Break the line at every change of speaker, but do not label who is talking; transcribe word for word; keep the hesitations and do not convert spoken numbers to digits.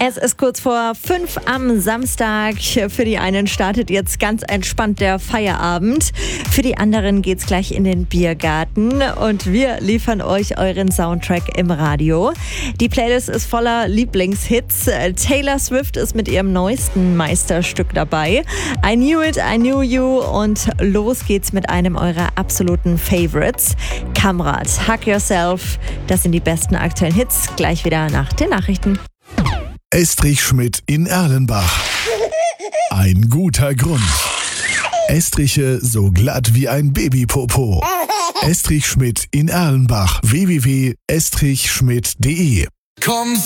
Es ist kurz vor fünf am Samstag. Für die einen startet jetzt ganz entspannt der Feierabend. Für die anderen geht's gleich in den Biergarten. Und wir liefern euch euren Soundtrack im Radio. Die Playlist ist voller Lieblingshits. Taylor Swift ist mit ihrem neuesten Meisterstück dabei. I Knew It, I Knew You. Und los geht's mit einem eurer absoluten Favorites. Kamrat, Hug Yourself. Das sind die besten aktuellen Hits. Gleich wieder nach den Nachrichten.
Estrich Schmidt in Erlenbach. Ein guter Grund. Estriche so glatt wie ein Babypopo. Estrich Schmidt in Erlenbach. w w w punkt estrich schmidt punkt de